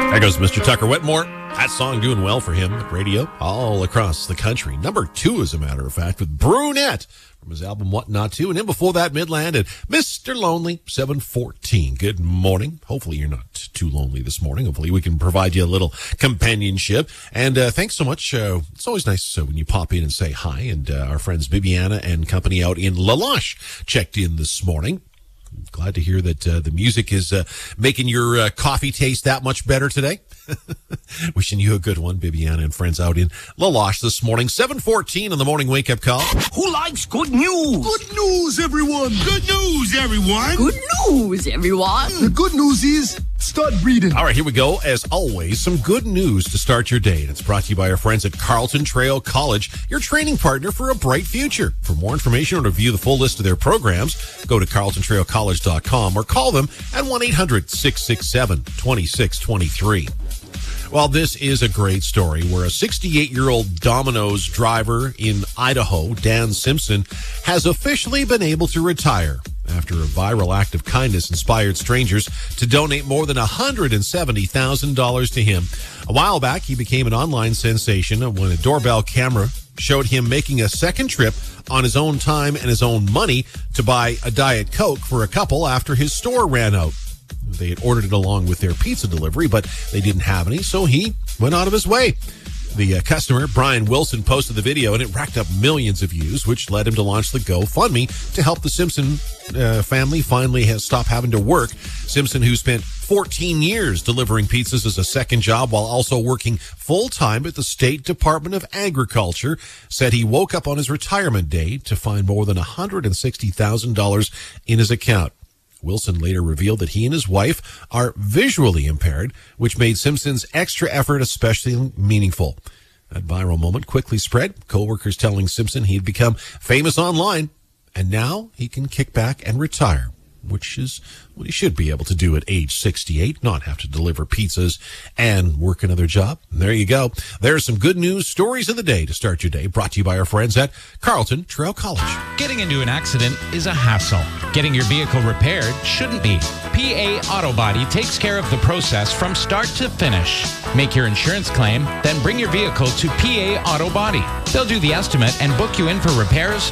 There goes Mr. Tucker Wetmore. That song doing well for him at radio all across the country. Number 2, as a matter of fact, with Brunette from his album What Not To. And then before that, Midland and Mr. Lonely, 714. Good morning. Hopefully you're not too lonely this morning. Hopefully we can provide you a little companionship. And thanks so much. It's always nice when you pop in and say hi. And our friends Bibiana and company out in La Loche checked in this morning. Glad to hear that the music is making your coffee taste that much better today. Wishing you a good one, Bibiana and friends out in La Loche this morning. 7:14 on the morning wake-up call. Who likes good news? Good news, everyone. Good news, everyone. Good news, everyone. The good news is, start breathing. All right, here we go. As always, some good news to start your day. And it's brought to you by our friends at Carlton Trail College, your training partner for a bright future. For more information or to view the full list of their programs, go to carltontrailcollege.com or call them at 1-800-667-2623. Well, this is a great story where a 68-year-old Domino's driver in Idaho, Dan Simpson, has officially been able to retire after a viral act of kindness inspired strangers to donate more than $170,000 to him. A while back, he became an online sensation when a doorbell camera showed him making a second trip on his own time and his own money to buy a Diet Coke for a couple after his store ran out. They had ordered it along with their pizza delivery, but they didn't have any, so he went out of his way. The customer, Brian Wilson, posted the video, and it racked up millions of views, which led him to launch the GoFundMe to help the Simpson family finally stop having to work. Simpson, who spent 14 years delivering pizzas as a second job while also working full-time at the State Department of Agriculture, said he woke up on his retirement day to find more than $160,000 in his account. Wilson later revealed that he and his wife are visually impaired, which made Simpson's extra effort especially meaningful. That viral moment quickly spread, co-workers telling Simpson he had become famous online, and now he can kick back and retire, which is what he should be able to do at age 68, not have to deliver pizzas and work another job. And there you go. There's some good news stories of the day to start your day, brought to you by our friends at Carlton Trail College. Getting into an accident is a hassle. Getting your vehicle repaired shouldn't be. PA Auto Body takes care of the process from start to finish. Make your insurance claim, then bring your vehicle to PA Auto Body. They'll do the estimate and book you in for repairs